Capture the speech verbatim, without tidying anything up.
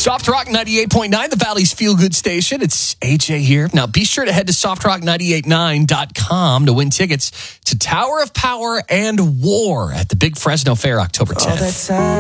Soft Rock ninety-eight point nine, the Valley's feel-good station. It's A J here. Now, be sure to head to soft rock nine eight nine dot com to win tickets to Tower of Power and War at the Big Fresno Fair October tenth.